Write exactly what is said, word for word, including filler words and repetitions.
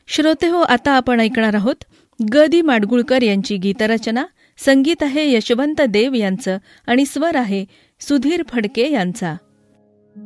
श्रोतेहो, आता आपण ऐकणार आहोत ग दि माडगुळकर यांची गीतरचना. संगीत आहे यशवंत देव यांचं आणि स्वर आहे सुधीर फडके यांचा.